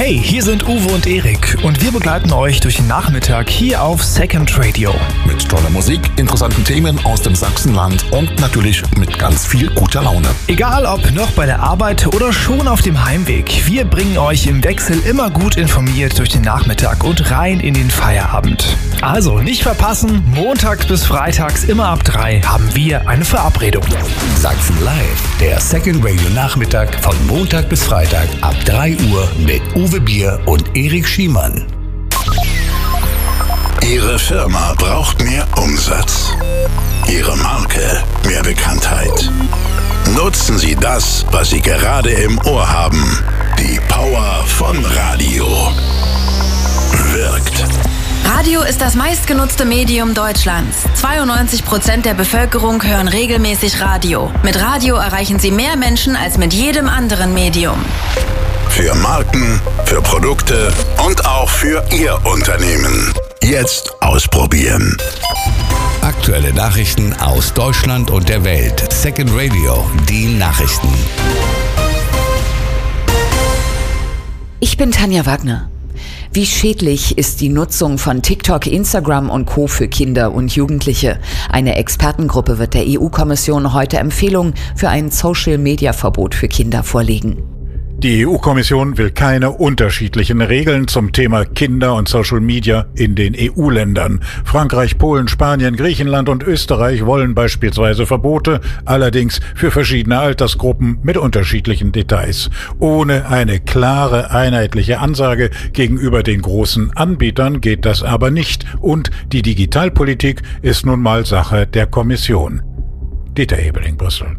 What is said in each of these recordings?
Hey, hier sind Uwe und Erik und wir begleiten euch durch den Nachmittag hier auf Second Radio. Mit toller Musik, interessanten Themen aus dem Sachsenland und natürlich mit ganz viel guter Laune. Egal ob noch bei der Arbeit oder schon auf dem Heimweg, wir bringen euch im Wechsel immer gut informiert durch den Nachmittag und rein in den Feierabend. Also nicht verpassen, montags bis freitags immer ab 3 haben wir eine Verabredung. Sachsen Live, der Second Radio Nachmittag von Montag bis Freitag ab 3 Uhr mit Uwe Bier und Erik Schiemann. Ihre Firma braucht mehr Umsatz. Ihre Marke mehr Bekanntheit. Nutzen Sie das, was Sie gerade im Ohr haben. Die Power von Radio. Wirkt. Radio ist das meistgenutzte Medium Deutschlands. 92% der Bevölkerung hören regelmäßig Radio. Mit Radio erreichen Sie mehr Menschen als mit jedem anderen Medium. Für Marken, für Produkte und auch für Ihr Unternehmen. Jetzt ausprobieren. Aktuelle Nachrichten aus Deutschland und der Welt. Second Radio, die Nachrichten. Ich bin Tanja Wagner. Wie schädlich ist die Nutzung von TikTok, Instagram und Co. für Kinder und Jugendliche? Eine Expertengruppe wird der EU-Kommission heute Empfehlungen für ein Social-Media-Verbot für Kinder vorlegen. Die EU-Kommission will keine unterschiedlichen Regeln zum Thema Kinder und Social Media in den EU-Ländern. Frankreich, Polen, Spanien, Griechenland und Österreich wollen beispielsweise Verbote, allerdings für verschiedene Altersgruppen mit unterschiedlichen Details. Ohne eine klare, einheitliche Ansage gegenüber den großen Anbietern geht das aber nicht. Und die Digitalpolitik ist nun mal Sache der Kommission. Dieter Hebeling, Brüssel.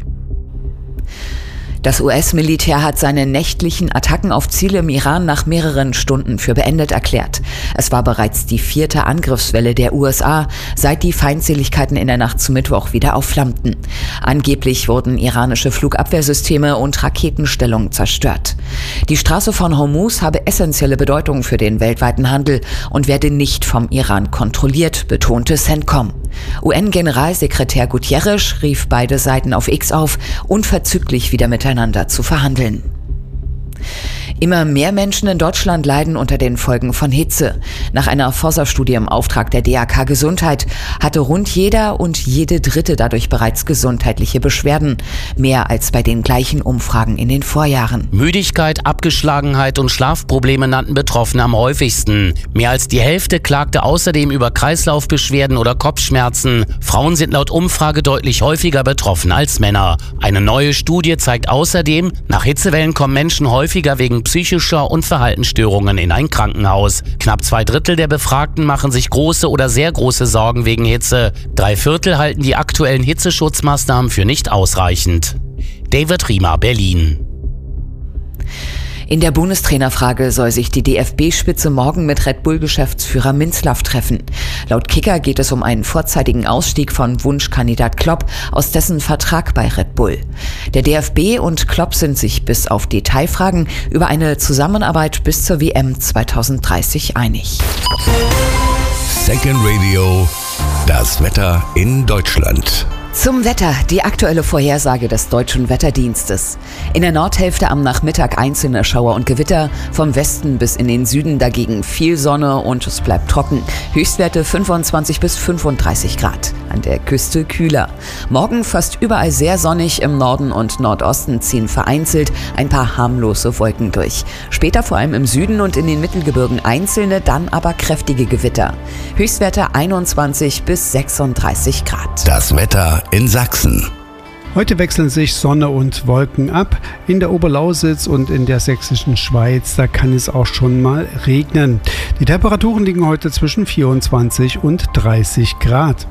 Das US-Militär hat seine nächtlichen Attacken auf Ziele im Iran nach mehreren Stunden für beendet erklärt. Es war bereits die 4. Angriffswelle der USA, seit die Feindseligkeiten in der Nacht zu Mittwoch wieder aufflammten. Angeblich wurden iranische Flugabwehrsysteme und Raketenstellungen zerstört. Die Straße von Hormuz habe essentielle Bedeutung für den weltweiten Handel und werde nicht vom Iran kontrolliert, betonte CENTCOM. UN-Generalsekretär Guterres rief beide Seiten auf X auf, unverzüglich wieder miteinander zu verhandeln. Immer mehr Menschen in Deutschland leiden unter den Folgen von Hitze. Nach einer Forsa-Studie im Auftrag der DAK Gesundheit hatte rund jeder und jede Dritte dadurch bereits gesundheitliche Beschwerden. Mehr als bei den gleichen Umfragen in den Vorjahren. Müdigkeit, Abgeschlagenheit und Schlafprobleme nannten Betroffene am häufigsten. Mehr als die Hälfte klagte außerdem über Kreislaufbeschwerden oder Kopfschmerzen. Frauen sind laut Umfrage deutlich häufiger betroffen als Männer. Eine neue Studie zeigt außerdem, nach Hitzewellen kommen Menschen häufiger wegen psychischer und Verhaltensstörungen in ein Krankenhaus. Knapp 2/3 der Befragten machen sich große oder sehr große Sorgen wegen Hitze. 3/4 halten die aktuellen Hitzeschutzmaßnahmen für nicht ausreichend. David Riemer, Berlin. In der Bundestrainerfrage soll sich die DFB-Spitze morgen mit Red Bull-Geschäftsführer Minzlaff treffen. Laut Kicker geht es um einen vorzeitigen Ausstieg von Wunschkandidat Klopp aus dessen Vertrag bei Red Bull. Der DFB und Klopp sind sich bis auf Detailfragen über eine Zusammenarbeit bis zur WM 2030 einig. Second Radio, das Wetter in Deutschland. Zum Wetter, die aktuelle Vorhersage des Deutschen Wetterdienstes. In der Nordhälfte am Nachmittag einzelne Schauer und Gewitter, vom Westen bis in den Süden dagegen viel Sonne und es bleibt trocken. Höchstwerte 25 bis 35 Grad. An der Küste kühler. Morgen fast überall sehr sonnig, im Norden und Nordosten ziehen vereinzelt ein paar harmlose Wolken durch. Später vor allem im Süden und in den Mittelgebirgen einzelne, dann aber kräftige Gewitter. Höchstwerte 21 bis 36 Grad. Das Wetter in Sachsen. Heute wechseln sich Sonne und Wolken ab. In der Oberlausitz und in der sächsischen Schweiz, da kann es auch schon mal regnen. Die Temperaturen liegen heute zwischen 24 und 30 Grad.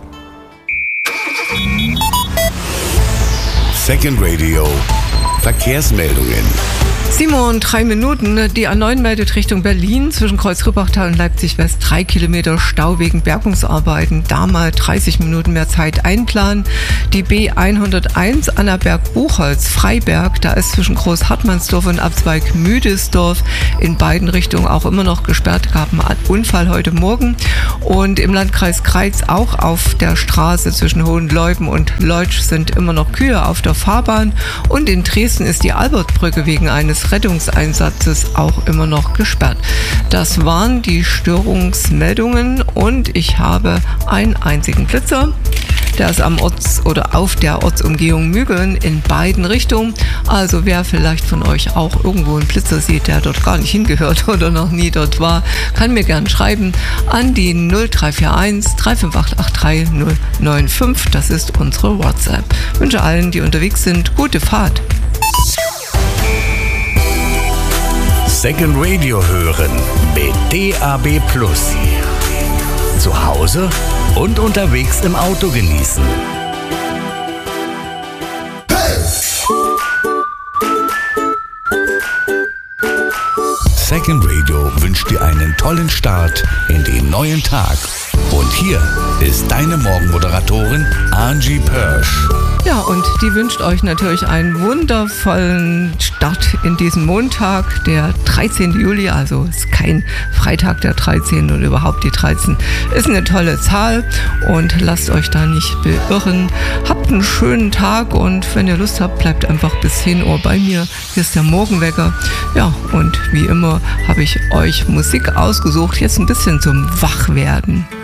Second Radio, Verkehrsmeldungen. 7:03 Minuten. Die A9 meldet Richtung Berlin zwischen Kreuz-Rüppachtal und Leipzig-West 3 Kilometer Stau wegen Bergungsarbeiten. Da mal 30 Minuten mehr Zeit einplanen. Die B101 Annaberg-Buchholz, Freiberg, da ist zwischen Großhartmannsdorf und Abzweig Müdesdorf in beiden Richtungen auch immer noch gesperrt. Gab einen Unfall heute Morgen. Und im Landkreis Greiz auch auf der Straße zwischen Hohenleuben und Leutsch sind immer noch Kühe auf der Fahrbahn. Und in Dresden ist die Albertbrücke wegen eines des Rettungseinsatzes auch immer noch gesperrt. Das waren die Störungsmeldungen und ich habe einen einzigen Blitzer. Der ist am auf der Ortsumgehung Mügeln in beiden Richtungen. Also wer vielleicht von euch auch irgendwo einen Blitzer sieht, der dort gar nicht hingehört oder noch nie dort war, kann mir gerne schreiben an die 0341 35883 095. Das ist unsere WhatsApp. Ich wünsche allen, die unterwegs sind, gute Fahrt. Second Radio hören mit DAB+. Zu Hause und unterwegs im Auto genießen. Second Radio wünscht dir einen tollen Start in den neuen Tag. Und hier ist deine Morgenmoderatorin Angie Pörsch. Ja, und die wünscht euch natürlich einen wundervollen Start in diesen Montag, der 13. Juli, also ist kein Freitag der 13. und überhaupt die 13 ist eine tolle Zahl und lasst euch da nicht beirren. Habt einen schönen Tag und wenn ihr Lust habt, bleibt einfach bis 10 Uhr bei mir. Hier ist der Morgenwecker. Ja, und wie immer habe ich euch Musik ausgesucht, jetzt ein bisschen zum Wachwerden.